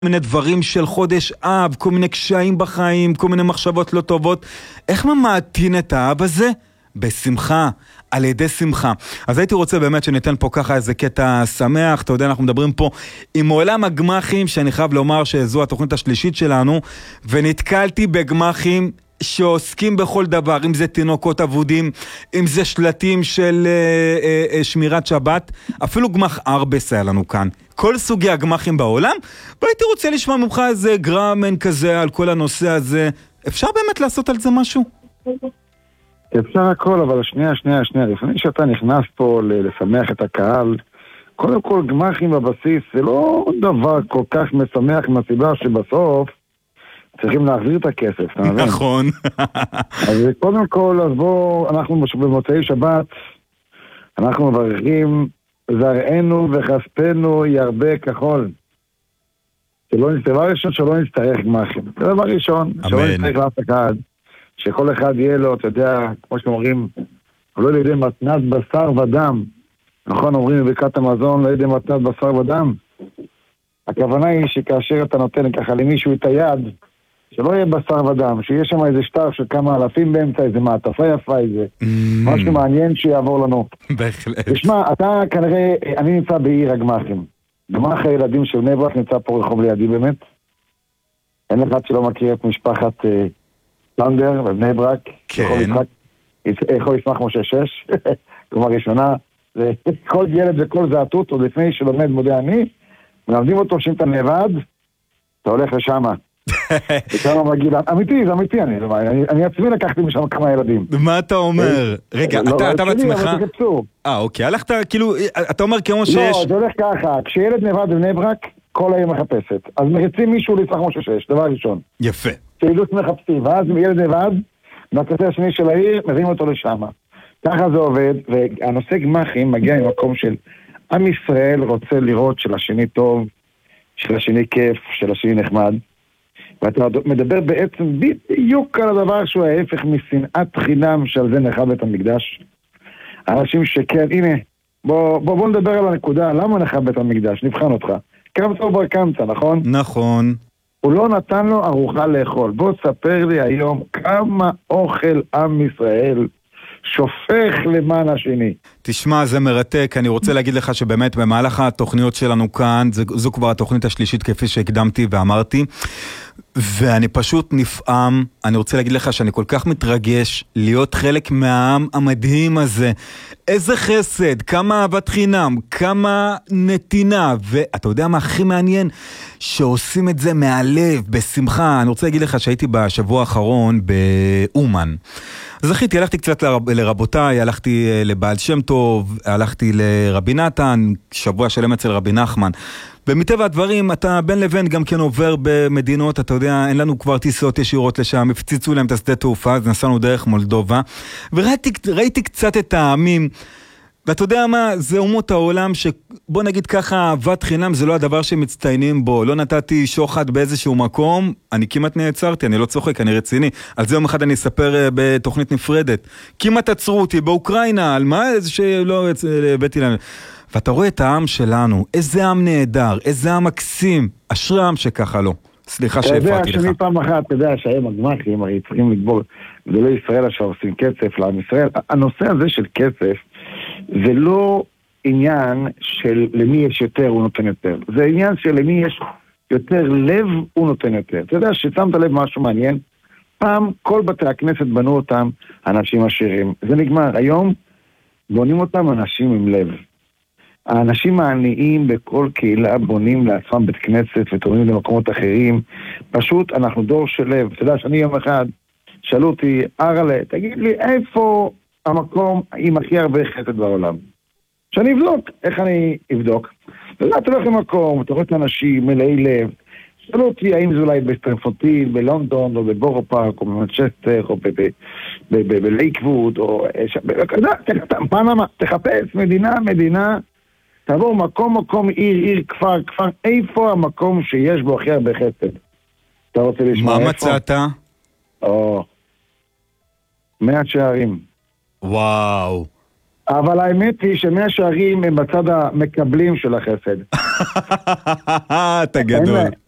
מיני דברים של חודש אב, כל מיני קשיים בחיים, כל מיני מחשבות לא טובות. איך ממעטין את האב הזה? בשמחה, על ידי שמחה. אז הייתי רוצה באמת שניתן פה ככה איזה קטע שמח. אתה יודע, אנחנו מדברים פה עם עולם הגמחים, שאני חייב לומר שזו התוכנית השלישית שלנו, ונתקלתי בגמחים שעוסקים בכל דבר, אם זה תינוקות אבודים, אם זה שלטים של שמירת שבת, אפילו גמח ארבס היה לנו כאן. כל סוגי הגמחים בעולם, והייתי רוצה לשמוע ממך איזה גרמן כזה על כל הנושא הזה. אפשר באמת לעשות על זה משהו? אפשר הכל, אבל שנייה. לפני שאתה נכנס פה לשמח את הקהל, קודם כל גמחים בבסיס זה לא דבר כל כך משמח מהסיבה שבסוף צריכים להחזיר את הכסף, אתה מבין? נכון. אז קודם כל, אז בואו, אנחנו במוצאי שבת, אנחנו מברכים, זרענו וכספנו ירבה כחול. דבר ראשון, שלא נצטרך גמחים. זה דבר ראשון, שלא נצטרך לאף אחד, שכל אחד יהיה לו, אתה יודע, כמו שאתם אומרים, לא ידי מתנת בשר ודם. נכון, אומרים בברכת המזון, לא ידי מתנת בשר ודם. הכוונה היא שכאשר אתה נותן ככה למישהו את היד, שלא יהיה בשר ודם, שיהיה שם איזה שטר של כמה אלפים באמצע, איזה מעטפה יפה, איזה משהו מעניין שיעבור לנו. בהחלט. תשמע, אתה כנראה, אני נמצא בעיר הגמחים. גמח הילדים של בני ברק נמצא פה רחוב לידי באמת. אין אחד שלא מכיר את משפחת סנדר בבני ברק. כן. יכול ישמח משה שש, כלומר ראשונה. כל ילד וכל זעתות, עוד לפני שלומד מודה אני, מלמדים אותו שאם אתה נאבד, אתה הולך לשם. אמיתי, זה אמיתי, אני עצמי לקחתי משם כמה ילדים. מה אתה אומר? רגע, אתה בעצמך? אוקיי, הלכת כאילו, אתה אומר כמו שיש... לא, זה הולך ככה, כשילד נאבד בבני ברק, כל העיר מחפשת. אז מריצים מישהו ליצחק משה שש, דבר ראשון. יפה. פעילות מחפשים, ואז ילד נאבד, מהקצה השני של העיר, מביאים אותו לשם. ככה זה עובד, והנושא גמחים מגיע ממקום של עם ישראל רוצה לראות של השני טוב, של השני כיף, של השני נחמד. ואתה מדבר בעצם בדיוק על הדבר שהוא ההפך משנאת חינם שעל זה נחל בית המקדש. אנשים שכן, הנה, בוא נדבר על הנקודה, למה נחל בית המקדש? נבחן אותך. קמת או ברקמת, נכון? נכון. הוא לא נתן לו ארוחה לאכול. בוא תספר לי היום כמה אוכל עם ישראל שופך למען השני. תשמע, זה מרתק. אני רוצה להגיד לך שבאמת במהלך התוכניות שלנו כאן, זו כבר התוכנית השלישית כפי שהקדמתי ואמרתי, ואני פשוט נפעם. אני רוצה להגיד לך שאני כל כך מתרגש להיות חלק מהעם המדהים הזה. איזה חסד, כמה אהבת חינם, כמה נתינה, ואתה יודע מה הכי מעניין? שעושים את זה מהלב, בשמחה. אני רוצה להגיד לך שהייתי בשבוע האחרון באומן. זכיתי, הלכתי קצת לרבותיי, הלכתי לבעל שם טוב, הלכתי לרבי נתן, שבוע שלם אצל רבי נחמן. ומטבע הדברים, אתה בין לבין גם כן עובר במדינות, אתה יודע, אין לנו כבר טיסות ישירות לשם, הפציצו להם את השדה תעופה, אז נסענו דרך מולדובה, וראיתי קצת את העמים, ואתה יודע מה, זה אומות העולם שבוא נגיד ככה, אהבת חינם זה לא הדבר שמצטיינים בו, לא נתתי שוחד באיזשהו מקום, אני כמעט נעצרתי, אני לא צוחק, אני רציני, על זה יום אחד אני אספר בתוכנית נפרדת, כמעט עצרו אותי באוקראינה, על מה איזה שלא הבאתי להם, ואתה רואה את העם שלנו, איזה עם נהדר, איזה עם מקסים, אשרי העם שככה לא. סליחה שהפרעתי לך. אתה יודע שאני פעם אחת, אתה יודע שהיום הגמחים, הרי צריכים לגבור, זה לא ישראל אשר עושים כסף לעם ישראל. הנושא הזה של כסף, זה לא עניין של למי יש יותר, הוא נותן יותר. זה עניין של למי יש יותר לב, הוא נותן יותר. אתה יודע ששמת לב משהו מעניין? פעם כל בתי הכנסת בנו אותם אנשים עשירים. זה נגמר. היום בונים אותם אנשים עם לב. האנשים העניים בכל קהילה בונים לעצמם בית כנסת ותורמים למקומות אחרים. פשוט אנחנו דור של לב. אתה יודע שאני יום אחד שאלו אותי, ארלה, תגיד לי איפה המקום עם הכי הרבה חסד בעולם? שאני אבדוק. איך אני אבדוק? אתה יודע, אתה הולך למקום, אתה רואה את האנשים מלאי לב. שאלו אותי האם זה אולי בסטרפוטיל, בלונדון, או בבורו פארק, או במנצ'סטר, או בלייקווד, או... פנמה, תחפש מדינה, תעבור מקום, עיר, כפר, איפה המקום שיש בו הכי הרבה חסד? אתה רוצה לשמוע איפה? מה מצאת? 100 שערים. וואו. אבל האמת היא ש100 שערים הם בצד המקבלים של החסד. אתה גדול.